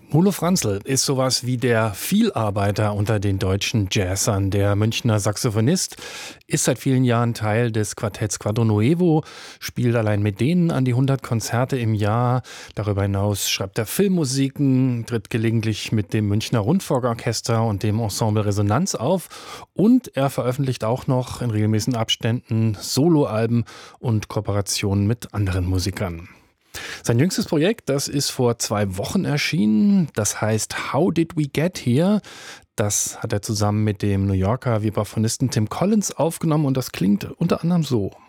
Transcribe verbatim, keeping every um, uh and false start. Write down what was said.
Molo Franzl ist sowas wie der Vielarbeiter unter den deutschen Jazzern. Der Münchner Saxophonist ist seit vielen Jahren Teil des Quartetts Quadro Nuevo, spielt allein mit denen an die hundert Konzerte im Jahr. Darüber hinaus schreibt er Filmmusiken, tritt gelegentlich mit dem Münchner Rundfunkorchester und dem Ensemble Resonanz auf und er veröffentlicht auch noch in regelmäßigen Abständen Soloalben und Kooperationen mit anderen Musikern. Sein jüngstes Projekt, das ist vor zwei Wochen erschienen. Das heißt How Did We Get Here? Das hat er zusammen mit dem New Yorker Vibraphonisten Tim Collins aufgenommen und das klingt unter anderem so.